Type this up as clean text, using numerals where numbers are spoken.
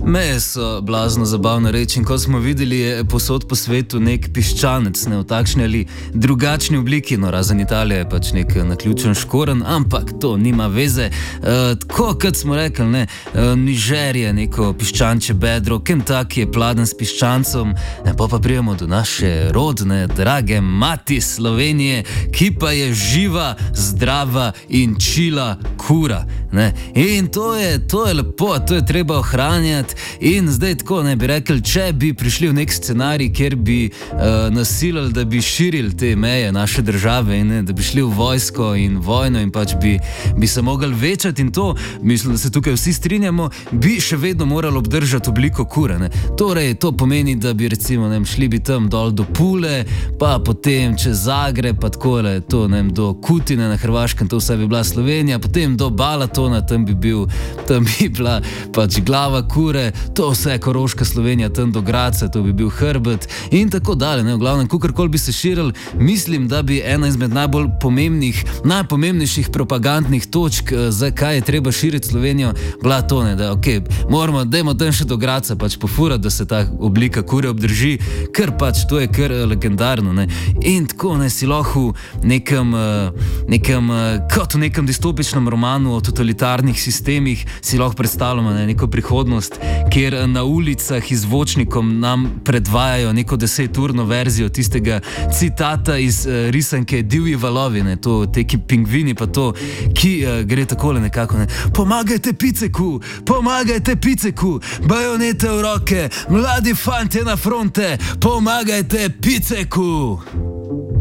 Meje so blazno zabavna reč in kot smo videli, je posod po svetu nek piščanec, ne v takšni ali drugačni obliki, no razen Italija je pač nek naključen škoren, ampak to nima veze. Tako kot smo rekli, ne, Nigerija, neko piščanče bedro, Kentucky je pladen s piščancem, pa prijemo do naše rodne, drage mati Slovenije, ki pa je živa, zdrava in čila kura. Ne. In to je lepo, to je treba ohranjati. In zdaj tako ne bi rekli, če bi prišli v nek scenarij, kjer bi nasilili, da bi širili te meje naše države in da bi šli v vojsko in vojno in pač bi se mogli večati in to, mislim, da se tukaj vsi strinjamo, bi še vedno morali obdržati obliko kure. Ne. Torej, to pomeni, da bi recimo šli bi tam dol do Pule, pa potem čez Zagreb, pa takole, to, do Kutine na Hrvaškem, to vse bi bila Slovenija, potem do Balatona, tam bi bila pač glava kure, to vse Koroška Slovenija, tam do Graca, to bi bil hrbet in tako dalje. V glavnem, kakorkoli bi se širili, mislim, da bi ena izmed najpomembnejših propagandnih točk, zakaj je treba širiti Slovenijo, bila to, da dajmo tam še do Graca pač pofurati, da se ta oblika kure obdrži, ker pač to je kar legendarno. Ne. In tako si lahko kot v nekem distopičnem romanu o totalitarnih sistemih si lahko predstavljamo neko prihodnost, kjer na ulicah iz zvočnikom nam predvajajo neko 10-urno verzijo tistega citata iz risanke Divji valovi, to teki pingvini pa to, ki gre takole nekako, pomagajte Piceku, bajonete v roke, mladi fantje na fronte, pomagajte Piceku!